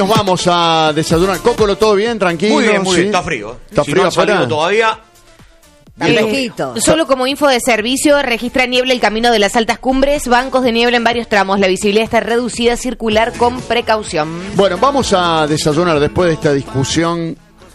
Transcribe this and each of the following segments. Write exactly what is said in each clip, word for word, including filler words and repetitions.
Nos vamos a desayunar. Cócolo, ¿todo bien? ¿Tranquilo? Muy bien, muy ¿Sí? bien. Está frío. ¿Está si frío no afuera? ha salido todavía. Fresquito. Solo como info de servicio, registra niebla el camino de las altas cumbres, bancos de niebla en varios tramos. La visibilidad está reducida, circular con precaución. Bueno, vamos a desayunar después de esta discusión.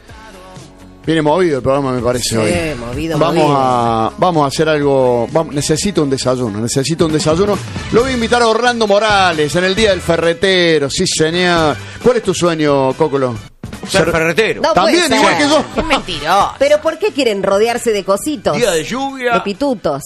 Viene movido el programa, me parece, Sí, hoy. movido, vamos movido. a Vamos a hacer algo. Vamos, necesito un desayuno, necesito un desayuno. Lo voy a invitar a Orlando Morales en el Día del Ferretero, sí señor. ¿Cuál es tu sueño, Cócolo? Ser ferretero. No También, puede igual ser. que yo. Qué mentiroso. Pero ¿por qué quieren rodearse de cositos? Día de lluvia. De pitutos.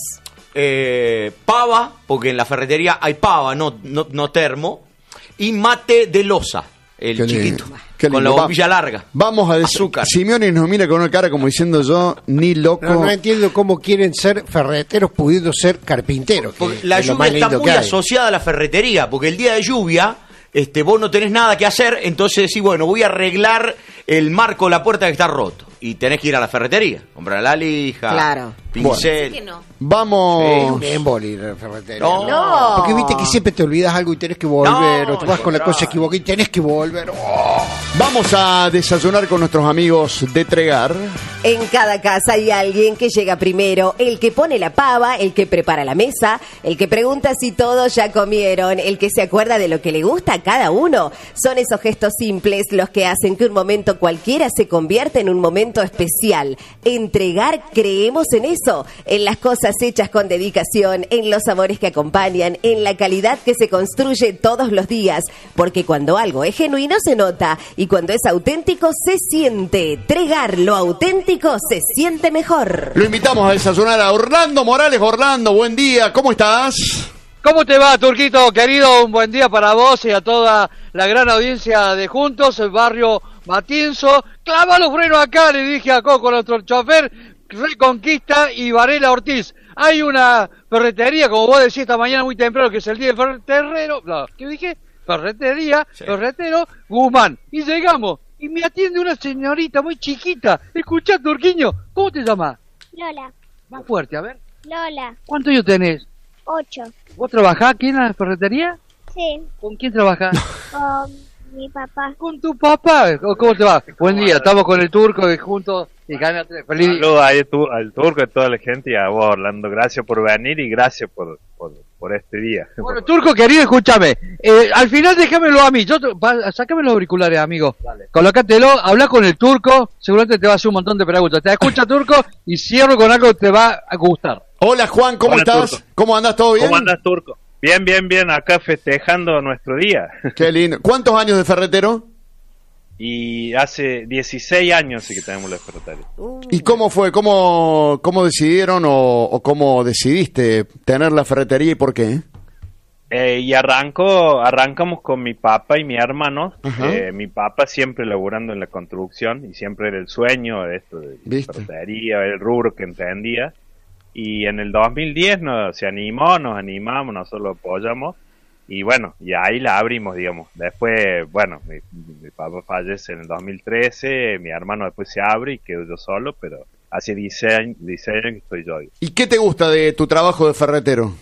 eh, pava, porque en la ferretería hay pava, no, no, no termo. Y mate de loza, el Qué lindo, chiquito. qué Con lindo. la Va- bombilla larga. Vamos a des- Azúcar. Simeone nos mira con una cara como diciendo yo, ni loco. No, no entiendo cómo quieren ser ferreteros pudiendo ser carpinteros. que Porque la es lo más lluvia está lindo muy que hay. asociada a la ferretería, porque el día de lluvia, este, vos no tenés nada que hacer, entonces decís, bueno, voy a arreglar el marco de la puerta que está roto. Y tenés que ir a la ferretería, comprar la lija, Claro. pincel. ¿Qué no? Vamos. Un emboli la ferretería. No. No. Porque viste que siempre te olvidas algo y tenés que volver, No, o te vas al con la cosa contrario. equivocada y tenés que volver. Oh. Vamos a desayunar con nuestros amigos de Tregar. En cada casa hay alguien que llega primero, el que pone la pava, el que prepara la mesa, el que pregunta si todos ya comieron, el que se acuerda de lo que le gusta a cada uno. Son esos gestos simples los que hacen que un momento cualquiera se convierta en un momento especial. Entregar, creemos en eso, en las cosas hechas con dedicación, en los sabores que acompañan, en la calidad que se construye todos los días, porque cuando algo es genuino se nota y cuando es auténtico se siente. Tregar, lo auténtico se siente mejor. Lo invitamos a desayunar a Orlando Morales. Orlando, buen día, ¿cómo estás? ¿Cómo te va, Turquito, querido? Un buen día para vos y a toda la gran audiencia de Juntos, el barrio Matienzo. Clava los frenos acá, le dije a Coco, nuestro chofer, Reconquista y Varela Ortiz. Hay una ferretería, como vos decís esta mañana muy temprano, que es el día del ferretero. No, ¿qué dije? Ferretería, Sí. ferretero, Guzmán. Y llegamos, y me atiende una señorita muy chiquita. Escuchá, Turquiño, ¿cómo te llamas? Lola, Más fuerte, a ver. Lola, ¿Cuántos años tenés? ocho. ¿Vos trabajás aquí en la ferretería? Sí, ¿Con quién trabajás? con mi papá. ¿Con tu papá? ¿Cómo cómo te va? Buen día, estamos con el turco y juntos y gana tres. Feliz día. Saludos ahí tu- al turco y a toda la gente y a vos, Orlando. Gracias por venir y gracias por, por, por este día. Bueno, turco querido, escúchame. Eh, al final déjamelo a mí. Yo te- va- sácame los auriculares, amigo. Colócatelo, habla con el turco. Seguramente te va a hacer un montón de preguntas. Te escucha, turco, y cierro con algo que te va a gustar. Hola Juan, ¿cómo Hola, estás? Turco. ¿Cómo andás? ¿Todo bien? ¿Cómo andas, turco? Bien, bien, bien. Acá festejando nuestro día. Qué lindo. ¿Cuántos años de ferretero? Y hace dieciséis años sí que tenemos la ferretería. ¿Y cómo fue? ¿Cómo, cómo decidieron o, o cómo decidiste tener la ferretería y por qué? Eh, y arranco, arrancamos con mi papá y mi hermano. Ajá. Eh, mi papá siempre laburando en la construcción y siempre era el sueño de esto de ¿Viste? ferretería, el rubro que entendía. Y en el dos mil diez nos, se animó, nos animamos, nosotros lo apoyamos. Y bueno, y ahí la abrimos, digamos. Después, bueno, mi, mi papá fallece en el dos mil trece, mi hermano después se abre y quedo yo solo, pero hace dieciséis años, dieciséis años que estoy yo ahí. ¿Y qué te gusta de tu trabajo de ferretero?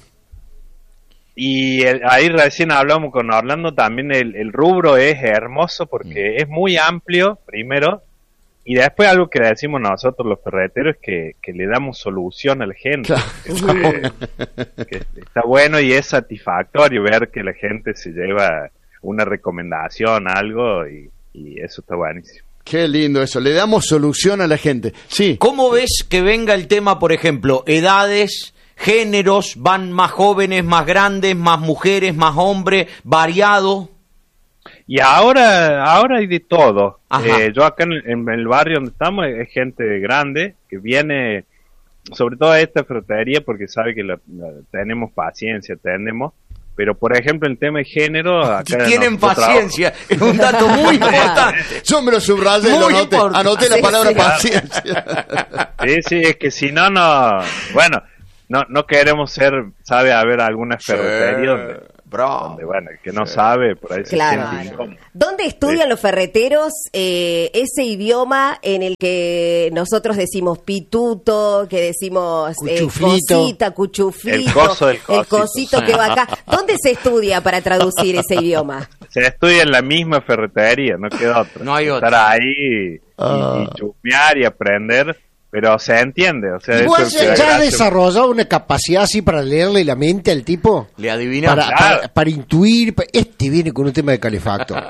Y el- ahí recién hablamos con Orlando, también el, el rubro es hermoso porque es muy amplio, primero, y después algo que decimos nosotros los ferreteros es que, que le damos solución a la gente. Claro. Que está, bueno, que está bueno y es satisfactorio ver que la gente se lleva una recomendación, algo, y, y eso está buenísimo. Qué lindo eso. Le damos solución a la gente. Sí. ¿Cómo ves que venga el tema, por ejemplo, edades, géneros, van más jóvenes, más grandes, más mujeres, más hombres, variado? Y ahora ahora hay de todo. Ajá. Eh, yo acá en, en el barrio donde estamos es gente grande que viene, sobre todo a esta ferretería, porque sabe que la- la- tenemos paciencia, tenemos. Pero, por ejemplo, el tema de género... Acá Tienen nosotros paciencia, es un dato muy importante. Yo me lo subrayé, lo Muy anoté, importante. anoté la Sí, palabra sí. paciencia. Sí, sí, es que si no, no... Bueno, no no queremos ser, sabe, haber alguna ferretería donde, Bro. Donde, bueno, el que no sabe, por ahí Claro. se siente incómodo. ¿Dónde estudian Sí. los ferreteros eh, ese idioma en el que nosotros decimos pituto, que decimos eh, Cuchuflito. cosita, cuchuflito, El coso del el cosito. cosito que va acá? ¿Dónde se estudia para traducir ese idioma? Se estudia en la misma ferretería, no queda otra. No hay Estar otra. ahí y, Ah. y chusmear y aprender, pero se entiende. O sea, ¿Vos eso que ya da has gracia. desarrollado una capacidad así para leerle la mente al tipo? Le adivinamos. Para, Claro. para, para intuir, pa- este viene con un tema de calefactor.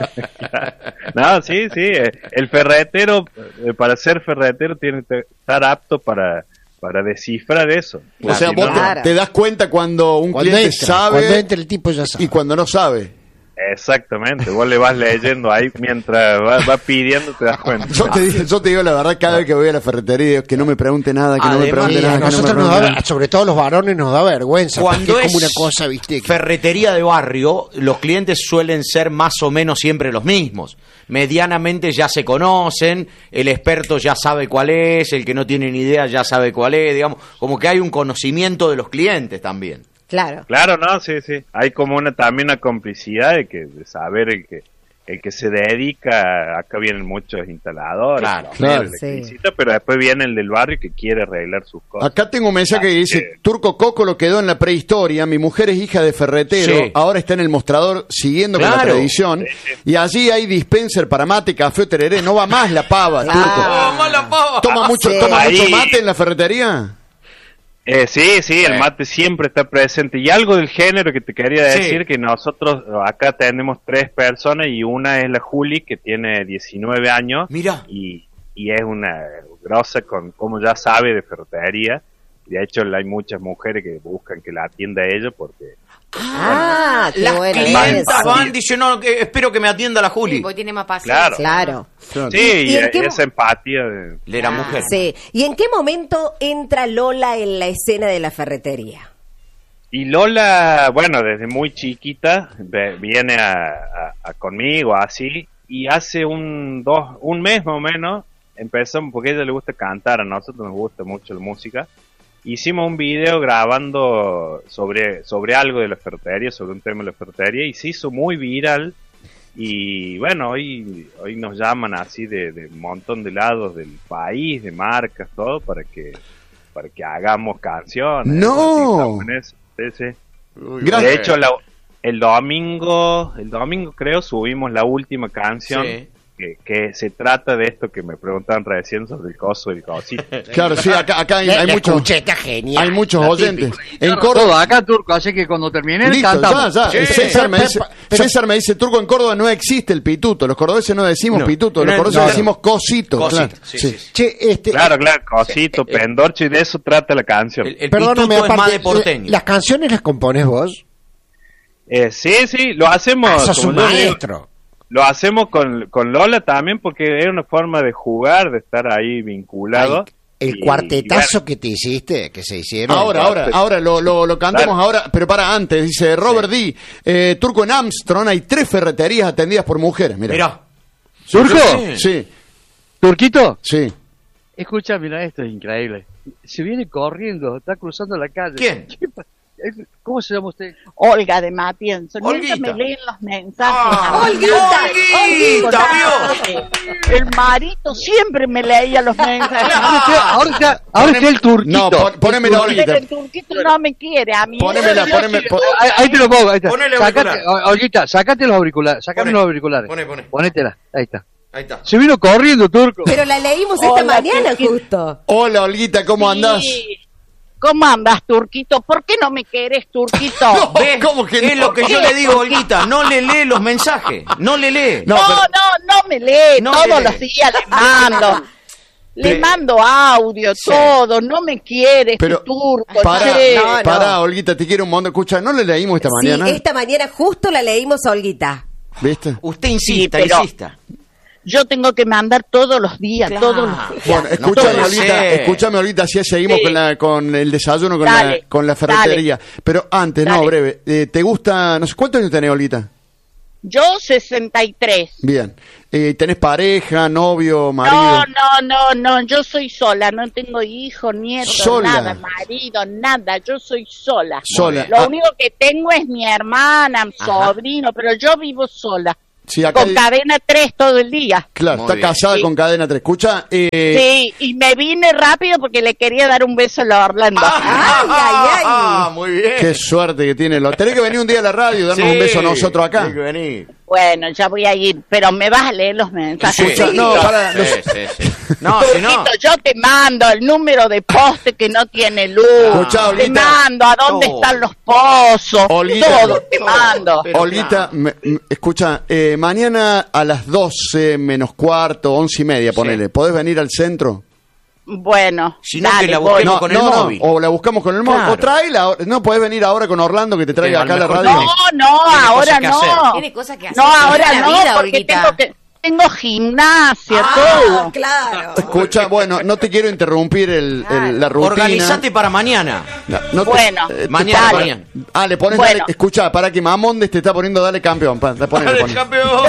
No, sí, sí. eh, El ferretero, eh, para ser ferretero, tiene que estar apto para, para descifrar eso. O sea, Si vos no, te, Claro. te das cuenta cuando un Cuando cliente entra, sabe cuando entra el tipo ya sabe. y cuando no sabe. Exactamente, vos le vas leyendo ahí mientras va, va pidiendo, te das cuenta. Yo te, digo, yo te digo la verdad, cada vez que voy a la ferretería, que no me pregunte nada, que no me Además, pregunte Sí, nada, a que no me nosotros nos pregunte da, nada. sobre todo a los varones nos da vergüenza. Cuando porque es es como una cosa, viste. que- ferretería de barrio, los clientes suelen ser más o menos siempre los mismos. Medianamente ya se conocen, el experto ya sabe cuál es, el que no tiene ni idea ya sabe cuál es, digamos, como que hay un conocimiento de los clientes también. Claro. Claro, no, sí, sí. Hay como una también una complicidad de que de saber el que el que se dedica, acá vienen muchos instaladores, Claro, claro. electricistas, pero después viene el del barrio que quiere arreglar sus cosas. Acá tengo un mensaje que dice, Sí. Turco Coco lo quedó en la prehistoria, mi mujer es hija de ferretero, Sí. ahora está en el mostrador siguiendo con la Claro. tradición, y allí hay dispenser para mate, café o tereré, no va más la pava, Claro. Turco. Ah. mala pava! ¿Toma mucho, Sí. toma Ahí. mucho mate en la ferretería? Eh, sí, sí, el Sí. mate siempre está presente. Y algo del género que te quería Sí. decir, que nosotros acá tenemos tres personas y una es la Juli, que tiene diecinueve años. Mira. Y, y es una grosa con como ya sabe de ferretería. De hecho, hay muchas mujeres que buscan que la atienda a ella porque... Ah, qué Las bueno. clientas eso. van diciendo, no, que espero que me atienda la Juli. Sí, porque tiene más paciencia. Claro. Claro. Sí, ¿Y y, en qué mo- esa empatía de... De la Ah, mujer. Sí. ¿Y en qué momento entra Lola en la escena de la ferretería? Y Lola, bueno, desde muy chiquita ve- viene a, a- a conmigo así, y hace un dos un mes más o menos empezamos, porque a ella le gusta cantar, a nosotros nos gusta mucho la música. Hicimos un video grabando sobre sobre algo de la ferretería, sobre un tema de la ferretería, y se hizo muy viral. Y bueno, hoy hoy nos llaman así de, de un montón de lados del país, de marcas, todo, para que para que hagamos canciones. ¡No! Así estamos en eso. Sí, sí. Gracias. De hecho, la- el domingo, el domingo creo, subimos la última canción Sí. que, que se trata de esto que me preguntaban recién sobre el coso y el cosito. Claro, sí, acá, acá hay, La- hay la muchos, escuché, está genial. hay muchos La oyentes. típica. En Todo Córdoba, acá, Turco, así que cuando termine listo, ya, cantamos. ya. Sí. César, me Pero- dice, pero- César me dice, Turco, en Córdoba no existe el pituto. Los cordobeses no decimos No. pituto, los No, cordobeses no. decimos cosito. Cosito, claro. sí, Sí. sí, sí. Che, este, Claro, claro, cosito, Eh, eh, pendorcho, y de eso trata la canción. El, el perdóname, pituto es más aparte, de porteño. ¿las canciones las componés vos? Eh, sí, sí, lo hacemos. Ah, sos como un yo digo, maestro. lo hacemos con, con Lola también porque es una forma de jugar, de estar ahí vinculado. Ay, el Y- cuartetazo y bueno, que te hiciste, que se hicieron. Ahora, ahora, ahora lo, lo, lo cantamos Dale. ahora, pero para antes, dice Robert D. Eh, Turco, en Armstrong hay tres ferreterías atendidas por mujeres. Mira. Mirá. ¿Turco? Sí. Sí, ¿Turquito? sí. Escucha, mira, esto es increíble. Se viene corriendo, está cruzando la calle. ¿Quién? ¿Qué pa- ¿Cómo se llama usted? Olga de Matienzo. Olguita. Nunca me leen los mensajes. Ah, Olguita, Olguita, Olguita. El marito siempre me leía los mensajes. Ahora está, ahora está, ahora está el turquito. No, pon- ponémela, El Olguita. Pero el turquito no me quiere a mí. Ponémela, poneme, po- Ahí, ahí te lo pongo, ahí está. Ponele Sácate, auricular. o- Olguita, sácate los auriculares, sácate Poné, los auriculares. poné, poné. Ponétela, ahí está. Ahí está. Se vino corriendo, Turco. Pero la leímos esta Hola, mañana Turquito. justo. Hola, Olguita, ¿cómo andás? Sí. ¿Cómo andas, Turquito? ¿Por qué no me querés, Turquito? No. ¿Ves? ¿Cómo que Es no? lo que yo le digo, Olguita. No le lee los mensajes. No le lee. No, No, pero- no, no me lee. No Todos me lee. los días le mando. Le Pero- mando audio, Sí. todo. No me quiere Pero este turco. para, che. no, no. para, Olguita, te quiero un montón. Escucha, ¿no le leímos esta Sí, mañana? esta mañana justo la leímos a Olguita. ¿Viste? Usted insista, Sí, pero- insista. Yo tengo que mandar todos los días, Claro. todos los días. Bueno, No escúchame, puede Olguita, ser. escúchame, Olguita, así seguimos Sí. con, la, con el desayuno, con, la, Dale, con la ferretería. Pero antes, no, Dale. breve, eh, ¿te gusta, no sé, cuántos años tenés, Olguita? Yo sesenta y tres. Bien. Eh, ¿Tenés pareja, novio, marido? No, no, no, no, yo soy sola, no tengo hijos, nietos, ¿Sola? nada, marido, nada, yo soy sola. Sola. Lo Ah. único que tengo es mi hermana, sobrino, pero yo vivo sola. Sí, acá Con hay- cadena tres todo el día. Claro, Muy está bien. casada Sí. con cadena tres. Escucha, eh, Sí, y me vine rápido porque le quería dar un beso a la Orlando. Ay, ay, ay. Ah, muy bien. qué suerte que tiene. Lo- Tenés que venir un día a la radio y darnos Sí, un beso a nosotros acá. tiene que venir. Bueno, ya voy a ir, pero me vas a leer los mensajes. Escucha, Sí, no, yo- para, Sí, los- sí, sí. No, si no. Turquito, yo te mando el número de poste que no tiene luz. Escuchá, te Olguita. mando a dónde Todo. están los pozos. Olguita. todo te Todo. mando. Pero Olguita, claro. me- me- escucha, eh, mañana a las doce menos cuarto, once y media, ponele. ¿Podés venir al centro? Bueno, Si no, dale, que la voy. busquemos con el móvil. o la buscamos con el móvil. Claro. O tráela, no, podés venir ahora con Orlando que te traiga Sí, acá a a la lo mejor radio. No, no, Tiene ahora cosas que hacer. no. Tiene cosas que hacer. No, ahora Tiene la no, vida, porque Olguita. tengo que tengo gimnasia, Ah, todo. claro. Escucha, bueno, no te quiero interrumpir el, el- la rutina. Organizate para mañana. No, no te- Bueno, eh, te- mañana, para- mañana. Ah, le pones, Bueno. dale, escucha, para que Mamondes te está poniendo dale campeón. Pa, dale, ponele, Dale, ponele. campeón.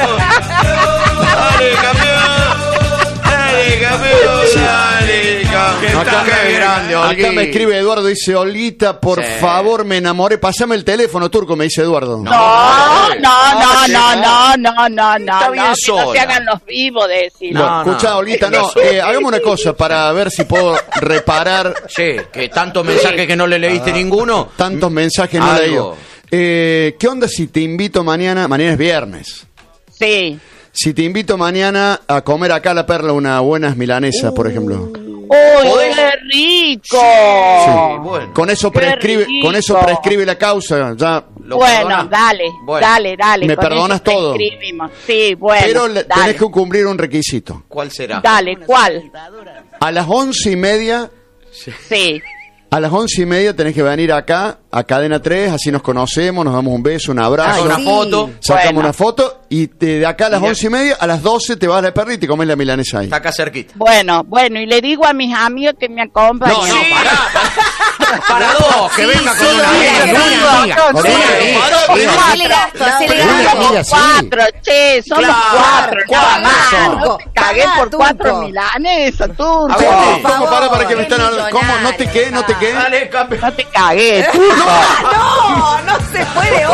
Dale, campeón. Dale, campeón. Dale, campeón. Acá, Qué me, grande, acá Olguín. me escribe Eduardo, dice, Olguita, por Sí. favor, me enamoré. Pásame el teléfono, Turco, me dice Eduardo. No, no, no, Ah, no, no, no, no, no, Está bien no, que no se sola. hagan los vivos de decir. No, No, escucha, no. Olguita, no. Eh, hagamos una cosa para ver si puedo reparar Sí, que tantos mensajes que no le leíste ninguno. tantos mensajes no Algo. leídos. Eh, ¿Qué onda si te invito mañana? Mañana es viernes. Sí. Si te invito mañana a comer acá a La Perla unas buenas milanesas, por ejemplo. ¡Uy, qué rico! Sí. bueno. Con eso Qué prescribe, rico. con eso prescribe la causa, ya. ¿Lo Bueno, perdonás? dale, Bueno. dale, dale. ¿Me con perdonas eso todo? prescribimos. Sí, bueno, Pero le- dale. tenés que cumplir un requisito. ¿Cuál será? Dale, ¿cuál? A las once y media, Sí. a las once y media tenés que venir acá, a Cadena tres, así nos conocemos, nos damos un beso, un abrazo. Haga una sí. foto. Sacamos Bueno. una foto y te- de acá a las Y de- once y media, a las doce te vas a La Perla y te comes la milanesa ahí. Está acá cerquita. Bueno, bueno, y le digo a mis amigos que me acompañen. No, no, pará. Para dos, que venga con una sí, amiga. sí, Una sí, amiga. sí, Olvídate, sí, pará, sí, porque sí. no- Hacele gasto, hacele Pero gasto. una amiga, sí. Cuatro, che, somos Claro, cuatro, nada más. Turco, No te cagué pará, por cuatro Turco. milanesas, A turco. ver, ¿Cómo? sí. ¿Cómo? Para, para que me es están hablando. ¿Cómo? ¿No te qué? ¿No te qué? Dale, campeón. No te cagué, turco. No, no se puede,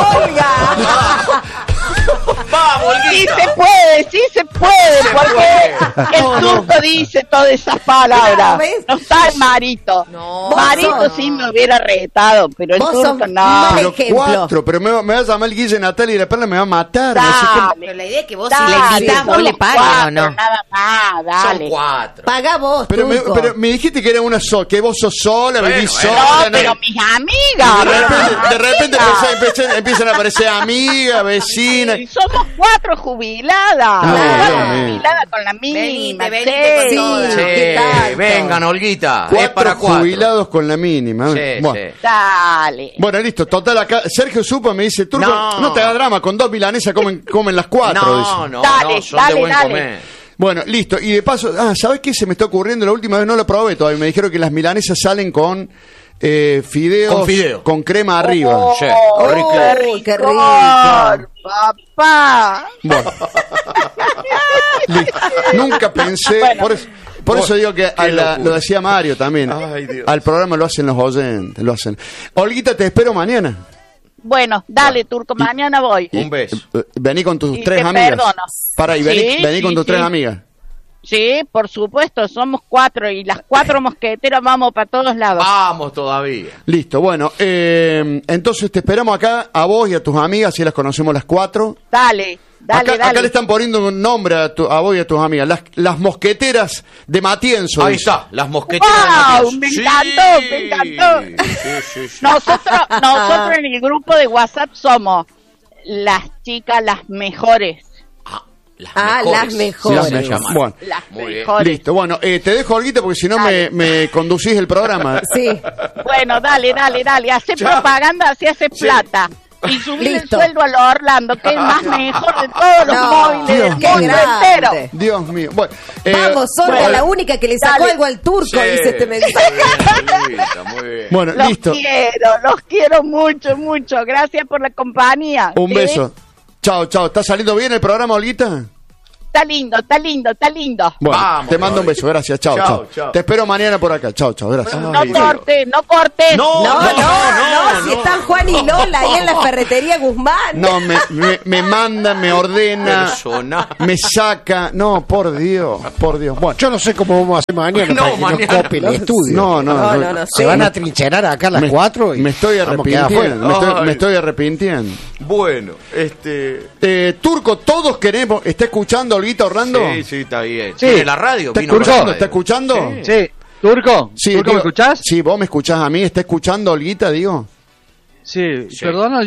Olga. Vamos, Sí Olguita. se puede, sí se puede, porque puede. el turco dice todas esas palabras. ¿Ves? No está el marito. No, Marito vos sos- sí me hubiera retado, pero el Vos turco sos no. mal Pero ejemplo. cuatro, pero me, va- me va a llamar el Guille Natalia y La Perla me va a matar. me va a decir que- Dale, Pero la idea es que vos dale, si le invitas, vos somos le pagues, cuatro, ¿o no? Nada más, Son dale. cuatro. Paga vos, Pero me, Turco. pero me dijiste que era una sola, que vos sos sola, Bueno, vivís bueno. sola. No, pero ¿no? mis Y amigas. de repente, mis de repente amigas. empiezan, empiezan- empiezan a aparecer amigas, vecinas. Y somos cuatro jubiladas. No, Cuatro Dios mío. jubiladas con la mínima. Venite, venite con sí. todas. Sí, ¿qué tanto? vengan, Olguita. Es Cuatro para cuatro. jubilados con la mínima. Sí, bueno. sí. Dale. Bueno, listo, total acá. Sergio Supa me dice, Turco, no, No. te hagas drama, con dos milanesas comen, comen las cuatro. No, dice. no, Dale, no, son dale, de buen dale. comer. Bueno, listo. Y de paso, ah, ¿sabes qué se me está ocurriendo? La última vez no lo probé todavía. Me dijeron que las milanesas salen con eh, fideos Con fideo. con crema arriba. Oh, Sí, rico, Uy, qué rico. papá. Bueno. Listo. Nunca pensé, Bueno. por eso, por eso digo que a la- locura. lo decía Mario también. Ay, Dios. Al programa lo hacen los oyentes, lo hacen. Olguita, te espero mañana. Bueno, dale, Turco, mañana voy. Un beso. Eh, Vení con tus Y tres te amigas. perdono. Para, y vení, Sí, vení con sí, tus sí. tres amigas. Sí, por supuesto, somos cuatro y las cuatro mosqueteras vamos para todos lados. Vamos todavía. Listo, bueno, eh, entonces te esperamos acá, a vos y a tus amigas, si las conocemos las cuatro. Dale, dale, acá, dale. acá le están poniendo un nombre a, tu- a vos y a tus amigas, las, las mosqueteras de Matienzo. Ahí dice. está, las mosqueteras ¡Wow! de Matienzo. Me Sí. encantó, me encantó. Sí, sí, sí. Nosotros, nosotros en el grupo de WhatsApp somos las chicas las mejores. Ah, las Ah, mejores. las mejores. Se llaman. Bueno. Las Muy bien. mejores. Listo, bueno, eh, te dejo, Olguita, porque si no me, Dale. me conducís el programa. Sí. Bueno, dale, dale, dale. Hace Chao. propaganda, así hace plata. Y subir el Listo. sueldo a los Orlando, que es el más mejor de todos los No, móviles del Dios mundo mío. entero. Grande. Dios mío. Bueno, eh, Vamos, Olga, bueno, la única que le sacó Dale. algo al turco, Sí. dice este mensaje. Muy bien, Olguita, muy bien. bueno, Los listo. quiero, los quiero mucho, mucho. Gracias por la compañía. Un Te beso. Chao, chao. ¿Está saliendo bien el programa, Olguita? Está lindo, está lindo, está lindo. Bueno, Vamos, te mando un beso, gracias. Chao, Chao, chao. chao. Te espero mañana por acá. Chao, chao, gracias. No Ay, cortes, no cortes. No, No, no, no, no, si no. están Juan y Lola ahí en la ferretería Guzmán. No, me, me, me manda, me ordena, Personal. me saca. No, por Dios, por Dios. Bueno, Yo no sé cómo vamos a hacer mañana No, para que mañana. no copie el estudio. no, no, No, no. no, no Se sé. van a trincherar acá a las me, cuatro y me estoy vamos a quedar arrepintiendo. afuera. Me estoy, Ay. me estoy arrepintiendo. Bueno, este... Eh, Turco, todos queremos. ¿Está escuchando, Olguita Orlando? Sí, sí, está bien. Sí. ¿Tiene la radio? ¿Está Vino la escuchando? radio. ¿Está escuchando? Sí. Sí, Turco, Sí, Turco, digo- ¿me escuchás? Sí, vos me escuchás a mí. ¿Está escuchando, Olguita, digo? Sí, Sí. perdona,